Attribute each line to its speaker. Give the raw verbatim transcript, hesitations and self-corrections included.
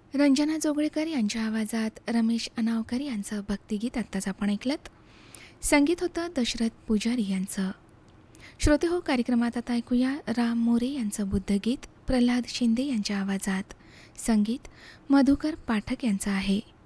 Speaker 1: रंजना जोगळेकर यांच्या आवाजात रमेश अनावकर यांचं भक्तिगीत आत्ताच आपण ऐकलंत. संगीत होतं दशरथ पुजारी यांचं. श्रोते हो, कार्यक्रमात आता ऐकूया राम मोरे यांचं बुद्धगीत प्रल्हाद शिंदे यांच्या आवाजात. संगीत मधुकर पाठक यांचं आहे.